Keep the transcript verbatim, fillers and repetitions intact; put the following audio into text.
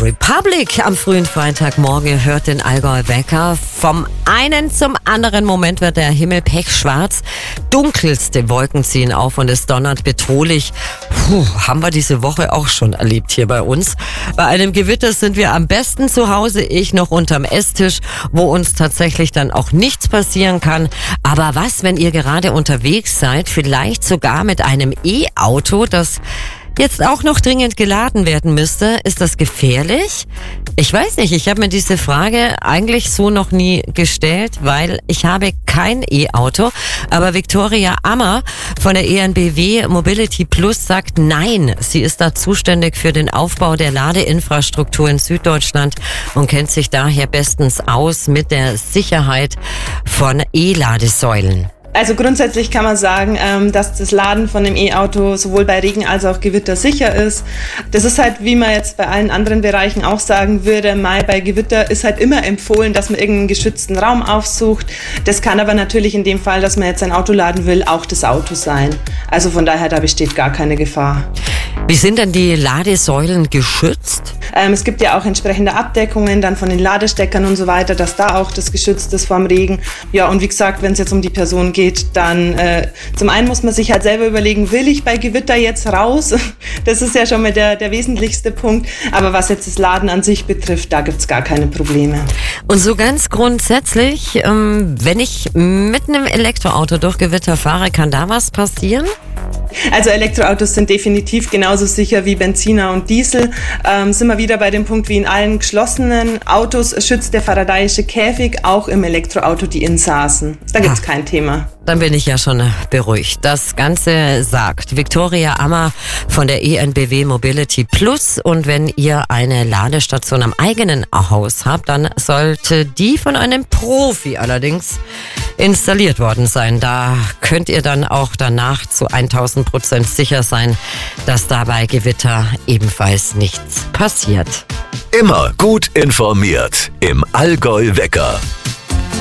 Republic am frühen Freitagmorgen hört den Allgäu Wecker. Vom einen zum anderen Moment wird der Himmel pechschwarz. Dunkelste Wolken ziehen auf und es donnert bedrohlich. Puh, haben wir diese Woche auch schon erlebt hier bei uns. Bei einem Gewitter sind wir am besten zu Hause, ich noch unterm Esstisch, wo uns tatsächlich dann auch nichts passieren kann. Aber was, wenn ihr gerade unterwegs seid, vielleicht sogar mit einem E-Auto, das jetzt auch noch dringend geladen werden müsste? Ist das gefährlich? Ich weiß nicht, ich habe mir diese Frage eigentlich so noch nie gestellt, weil ich habe kein E-Auto. Aber Viktoria Ammer von der E N B W Mobility Plus sagt nein. Sie ist da zuständig für den Aufbau der Ladeinfrastruktur in Süddeutschland und kennt sich daher bestens aus mit der Sicherheit von E-Ladesäulen. Also grundsätzlich kann man sagen, dass das Laden von dem E-Auto sowohl bei Regen als auch Gewitter sicher ist. Das ist halt, wie man jetzt bei allen anderen Bereichen auch sagen würde, mal bei Gewitter ist halt immer empfohlen, dass man irgendeinen geschützten Raum aufsucht. Das kann aber natürlich in dem Fall, dass man jetzt ein Auto laden will, auch das Auto sein. Also von daher, da besteht gar keine Gefahr. Wie sind denn die Ladesäulen geschützt? Ähm, es gibt ja auch entsprechende Abdeckungen dann von den Ladesteckern und so weiter, dass da auch das geschützt ist vorm Regen. Ja, und wie gesagt, wenn es jetzt um die Person geht, dann äh, zum einen muss man sich halt selber überlegen, will ich bei Gewitter jetzt raus? Das ist ja schon mal der, der wesentlichste Punkt. Aber was jetzt das Laden an sich betrifft, da gibt es gar keine Probleme. Und so ganz grundsätzlich, ähm, wenn ich mit einem Elektroauto durch Gewitter fahre, kann da was passieren? Also Elektroautos sind definitiv genauso sicher wie Benziner und Diesel. Ähm, sind wir wieder bei dem Punkt, wie in allen geschlossenen Autos schützt der faradayische Käfig auch im Elektroauto die Insassen. Da gibt's ah. kein Thema. Dann bin ich ja schon beruhigt. Das Ganze sagt Viktoria Ammer von der E N B W Mobility Plus. Und wenn ihr eine Ladestation am eigenen Haus habt, dann sollte die von einem Profi allerdings installiert worden sein. Da könnt ihr dann auch danach zu tausend Prozent sicher sein, dass dabei Gewitter ebenfalls nichts passiert. Immer gut informiert im Allgäu Wecker.